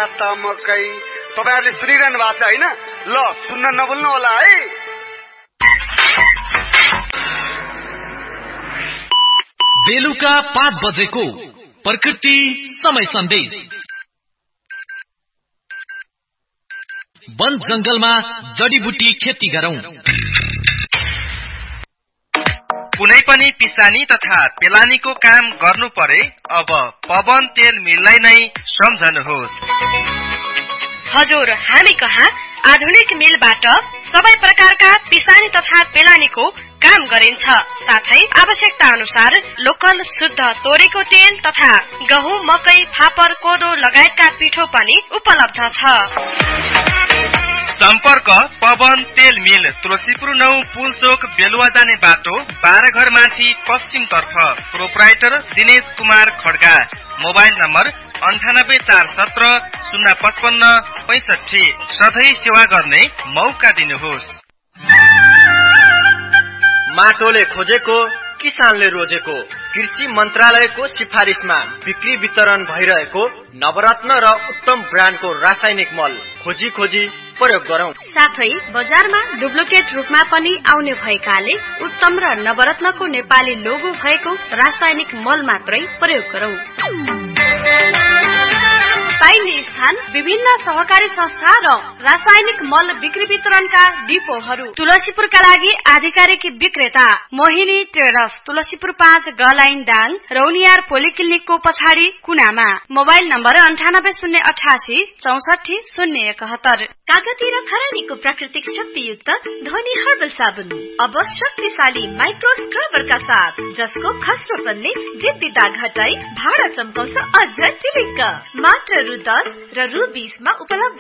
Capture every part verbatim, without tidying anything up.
त मकै। तपाईहरुले सुनिरहनु भएको छ हैन? ल सुन्न नभुल्नु होला है। बेलुका पाँच बजेको प्रकृति समय सन्देश। वन जंगलमा जडीबुटी खेती गरौं। कुनै पनि पिसानी तथा पेलानीको काम गर्नु परे अब पवन तेल मिललाई नै सम्झनुहोस्। हजुर, हामी कहाँ आधुनिक मिलबाट सबै प्रकारका पिसानी तथा पेलानीको काम गरिन्छ। साथै आवश्यकता अनुसार लोकल शुद्ध तोरीको तेल तथा गहुँ, मकै, फापर, कोदो लगायतका पिठो पनि उपलब्ध छ। सम्पर्क पवन तेल मिल, तुलसीपुर नौ पुल चोक, बेलुवा जाने बाटो, बाह्र घर माथि पश्चिम तर्फ। Proprietor Dinesh Kumar Kharga. Mobile number अन्ठानब्बे चार सत्र शून्य पचपन्न पैसठी। सधैँ सेवा गर्ने मौका दिनुहोस्। माटोले खोजेको, किसानले रोजेको, कृषि मन्त्रालयको सिफारिसमा बिक्री वितरण भइरहेको नवरत्न र उत्तम ब्रान्डको रासायनिक मल खोजी खोजी प्रयोग गरौं। साथै बजारमा डुप्लिकेट रूपमा पनि आउने भएकाले उत्तम र नवरत्नको नेपाली लोगो भएको रासायनिक मल मात्रै प्रयोग गरौं। पाइने स्थान विभिन्न सहकारी संस्था र रासायनिक मल बिक्री वितरणका डिपोहरू। तुलसीपुरका लागि आधिकारिक विक्रेता मोहिनी ट्रेडर्स, तुलसीपुर पाँच गलाइन दाङ, रौनियार पोलिक्लिनिकको पछाडि कुनामा। मोबाइल नम्बर अन्ठानब्बे शून्य अठासी चौसठी शून्य एकहत्तर। कागती र खरानीको प्राकृतिक शक्तियुक्त धनी हर्बल साबुन अब शक्तिशाली माइक्रो स्क्रबरका साथ, जसको खस्रोपनले जिद्दी दाग हटाई भाडा चम्काउँछ अझ टिलिक्क। मात्र रु दस र रु बीसमा उपलब्ध।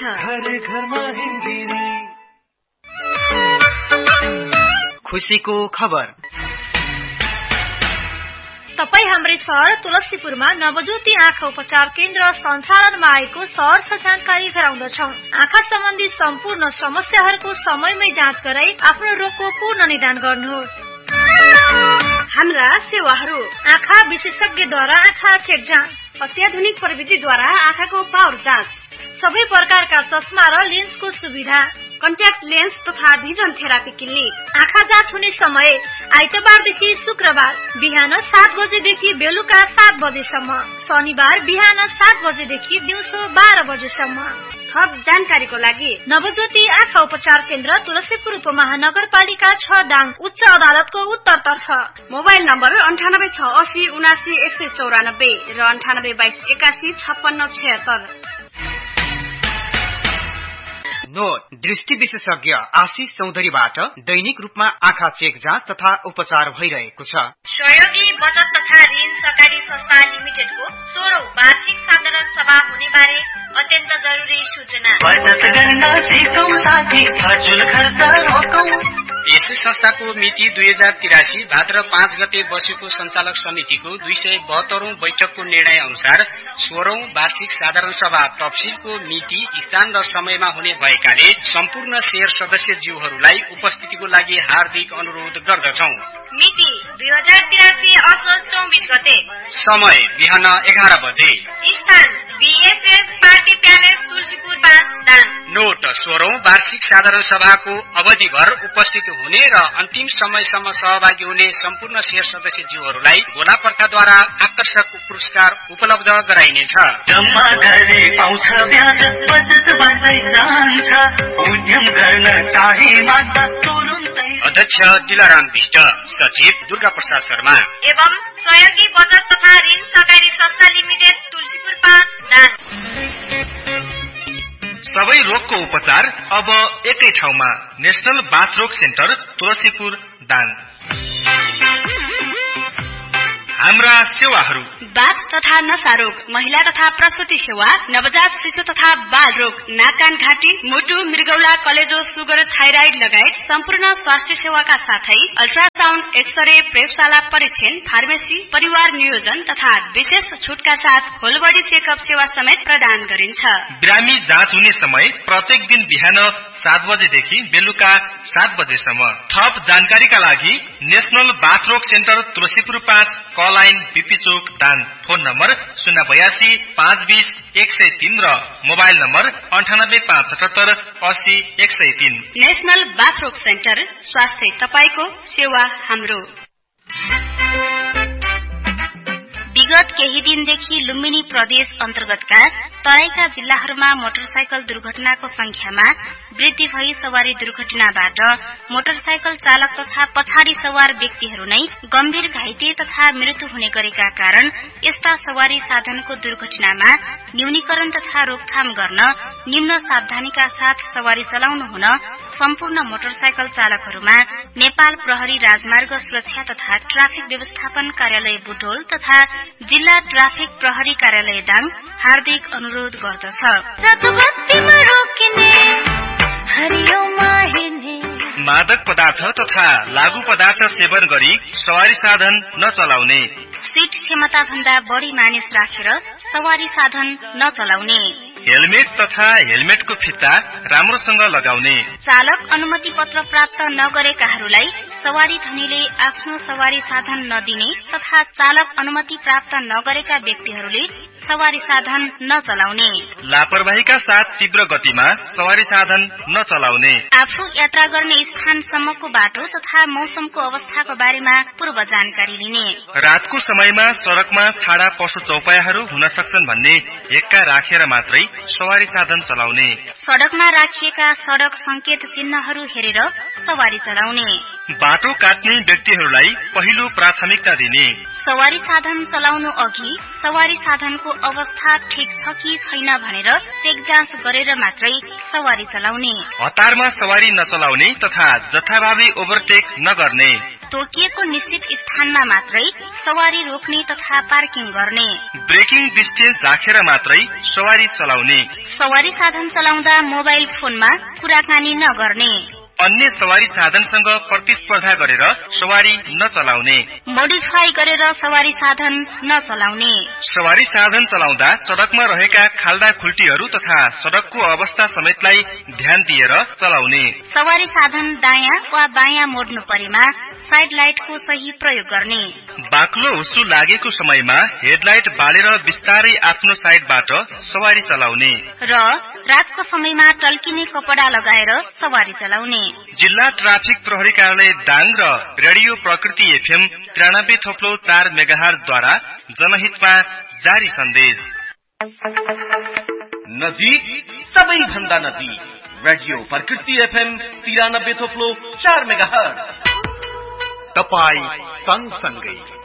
खुसीको खबर। तपाई हाम्रै शहर तुलसीपुरमा नवज्योति आँखा उपचार केन्द्र सञ्चालनमा आएको सहर्ष जानकारी गराउँदछौ। आँखा सम्बन्धी सम्पूर्ण समस्याहरूको समयमै जाँच गराई आफ्नो रोगको पूर्ण निदान गर्नुहोस्। हाम्रा सेवाहरू: आँखा विशेषज्ञद्वारा आँखा चेक जाँच, अत्याधुनिक प्रविधिद्वारा आँखाको पावर जाँच, सबै प्रकारका चस्मा र लेन्सको सुविधा, कन्ट्याक्ट लेन्स तथा भिजन थेरापी क्लिनिक। आँखा जाँच हुने समय आइतबारदेखि शुक्रबार बिहान सात बजेदेखि बेलुका सात बजेसम्म, शनिबार बिहान सात बजेदेखि दिउँसो बाह्र बजेसम्म। थप जानकारीको लागि नवज्योति आँखा उपचार केन्द्र तुलसीपुर उपमहानगरपालिका छ दाङ, उच्च अदालतको उत्तरतर्फ। मोबाइल नम्बर अन्ठानब्बे छ असी उनासी एक सय चौरानब्बे र अन्ठानब्बे बाइस एकासी छप्पन्न छयत्तर। नोट: दृष्टि विशेषज्ञ आशिष चौधरीबाट दैनिक रूपमा आँखा चेक जाँच तथा उपचार भइरहेको छ। सहयोगी बचत तथा ऋण सहकारी संस्था लिमिटेडको सोह्रौं वार्षिक साधारण सभा हुने बारे अत्यन्त जरुरी सूचना। बचत गर्न सिकौं साथी, फजुल खर्च रोकौं। यसै संस्थाको मिति दुई हजार तिरासी भाद्र पाँच गते बसेको सञ्चालक समितिको दुई सय बहत्तरौं बैठकको निर्णय अनुसार सोह्रौं वार्षिक साधारण सभा तफसिलको मिति, स्थान र समयमा हुने भएकाले सम्पूर्ण शेयर सदस्यज्यूहरूलाई उपस्थितिको लागि हार्दिक अनुरोध गर्दछौ। मिति दुई हजार तिरासी असोज चौबिस गते। समय बिहान एघार बजे। स्थान बीएसएस पार्टी प्यालेस तुलसीपुर पाँच दाङ। नोट: सोह्रौं वार्षिक साधारण सभाको अवधिभर उपस्थित हुने र अन्तिम समयसम्म सहभागी हुने सम्पूर्ण शेयर सदस्यज्यूहरूलाई गोलापर्खाद्वारा आकर्षक पुरस्कार उपलब्ध गराइनेछ। जम्मा गरे पाउँछ ब्याज, बचत बढ्दै जान्छ, उद्यम गर्न चाहे माग्दा तुरुन्तै। अध्यक्ष दिलाराम विष्ट, सचिव दुर्गा प्रसाद शर्मा एवं सहयोगी बचत तथा ऋण सहकारी संस्था लिमिटेड तुलसीपुर पाँच दाङ। सबै रोगको उपचार अब एकै ठाउँमा, नेशनल बाथरोग सेन्टर तुलसीपुर दाङ। हाम्रा सेवाहरू: बाथ तथा नशा रोग, महिला तथा प्रसुति सेवा, नवजात शिशु तथा बाल रोग, नाक कान घाँटी, मुटु, मृगौला, कलेजो, सुगर, थाइराइड लगायत सम्पूर्ण स्वास्थ्य सेवाका साथै अल्ट्रासाउन्ड, एक्सरे, प्रयोगशाला परीक्षण, फार्मेसी, परिवार नियोजन तथा विशेष छुटका साथ होल बडी चेकअप सेवा समेत प्रदान गरिन्छ। बिरामी जाँच हुने समय प्रत्येक दिन बिहान सात बजेदेखि बेलुका सात बजेसम्म। थप जानकारीका लागि नेशनल बाथरोग सेन्टर तुलसीपुर पाँच कलाइन बीपी चोक दाङ। फोन नम्बर शून्य बयासी पाँच बीस एक सय तीन र मोबाइल नम्बर अन्ठानब्बे पाँच सतहत्तर अस्सी एक सय तीन। नेशनल बाथरोग सेन्टर, स्वास्थ्य तपाईको, सेवा हाम्रो। विगत केही दिनदेखि लुम्बिनी प्रदेश अन्तर्गतका तराईका जिल्लाहरूमा मोटरसाइकल दुर्घटनाको संख्यामा वृद्धि भई सवारी दुर्घटनाबाट मोटरसाइकल चालक तथा पछाडि सवार व्यक्तिहरू नै गम्भीर घाइते तथा मृत्यु हुने गरेका कारण यस्ता सवारी साधनको दुर्घटनामा न्यूनीकरण तथा रोकथाम गर्न निम्न सावधानीका साथ सवारी चलाउनु हुन सम्पूर्ण मोटरसाइकल चालकहरूमा नेपाल प्रहरी राजमार्ग सुरक्षा तथा ट्राफिक व्यवस्थापन कार्यालय बुटोल तथा जिल्ला ट्राफिक प्रहरी कार्यालय दाङ हार्दिक अनुरोध गर्दछ। मादक पदार्थ तथा लागू पदार्थ सेवन गरी सवारी साधन नचलाउने, सीट क्षमता भन्दा बढ़ी मानिस राखेर सवारी साधन नचलाउने, हेलमेट तथा हेलमेटको फिता राम्रोसँग लगाउने, चालक अनुमति पत्र प्राप्त नगरेकाहरूलाई सवारी धनीले आफ्नो सवारी साधन नदिने तथा चालक अनुमति प्राप्त नगरेका व्यक्तिहरूले सवारी साधन नचलाउने, लापरवाहीका साथ तीव्र गतिमा सवारी साधन नचलाउने, आफू यात्रा गर्ने स्थानसम्मको बाटो तथा मौसमको अवस्थाको बारेमा पूर्व जानकारी लिने, रातको समयमा सड़कमा छाडा पशु चौपायाहरू हुन सक्छन् भन्ने हेक्का राखेर मात्रै सवारी साधन चलाउने, सड़कमा राखिएका सड़क संकेत चिन्हहरू हेरेर सवारी चलाउने, बाटो काट्ने व्यक्तिहरूलाई पहिलो प्राथमिकता दिने, सवारी साधन चलाउनु अघि सवारी साधनको अवस्था ठिक छ कि छैन भनेर चेक जाँच गरेर मात्रै सवारी चलाउने, हतारमा सवारी नचलाउने तथा जथाभावी ओभरटेक नगर्ने, तोकिएको निश्चित स्थानमा मात्रै सवारी रोक्ने तथा पार्किङ गर्ने, ब्रेकिङ डिस्टेन्स राखेर मात्रै सवारी चलाउने, सवारी साधन चलाउँदा मोबाइल फोनमा कुराकानी नगर्ने, अन्य सवारी साधनसँग प्रतिस्पर्धा गरेर सवारी नचलाउने, मोडिफाई गरेर सवारी साधन नचलाउने, सवारी साधन चलाउँदा सड़कमा रहेका खाल्डा खुल्टीहरू तथा सड़कको अवस्था समेतलाई ध्यान दिएर चलाउने, सवारी साधन दायाँ वा बायाँ मोड्नु परेमा साइड लाइटको सही प्रयोग गर्ने, बाक्लो हुस्सु लागेको समयमा हेडलाइट बालेर बिस्तारै आफ्नो साइडबाट सवारी चलाउने र रातको समयमा टल्किने कपडा लगाएर सवारी चलाउने। जिल्ला ट्राफिक प्रहरी कार्यालय दाङ र रेडियो प्रकृति एफएम त्रियानब्बे थोप्लो चार मेगाहर्जद्वारा जनहितमा जारी सन्देश। नजिक सबैभन्दा नजिक रेडियो प्रकृति एफएम त्रियानब्बे थोप्लो चार मेगाहर्ज, तपाई सँगसँगै